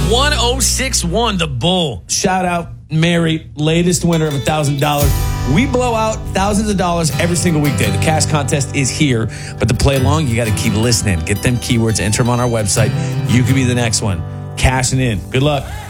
1061, the Bull. Shout out, Mary, latest winner of $1,000. We blow out thousands of dollars every single weekday. The cash contest is here, but to play along, you got to keep listening. Get them keywords, enter them on our website. You could be the next one. Cashing in. Good luck.